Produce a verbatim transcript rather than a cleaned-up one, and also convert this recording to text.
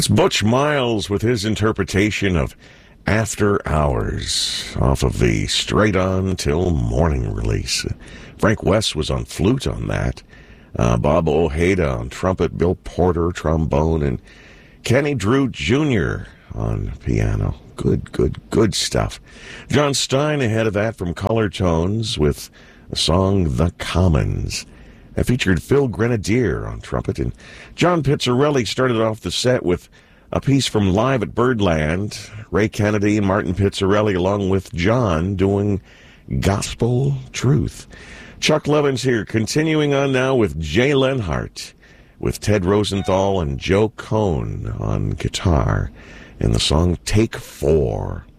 It's Butch Miles with his interpretation of After Hours off of the Straight On Till Morning release. Frank West was on flute on that. Uh, Bob Ojeda on trumpet, Bill Porter trombone, and Kenny Drew Junior on piano. Good, good, good stuff. John Stein ahead of that from Color Tones with the song The Commons. That featured Phil Grenadier on trumpet, and John Pizzarelli started off the set with a piece from Live at Birdland. Ray Kennedy and Martin Pizzarelli, along with John, doing Gospel Truth. Chuck Levins here, continuing on now with Jay Lenhart, with Ted Rosenthal and Joe Cohn on guitar, in the song Take Four.